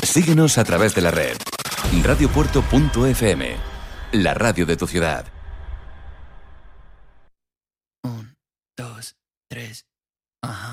Síguenos a través de la red. Radiopuerto.fm, la radio de tu ciudad. 1, 2, 3. Ajá.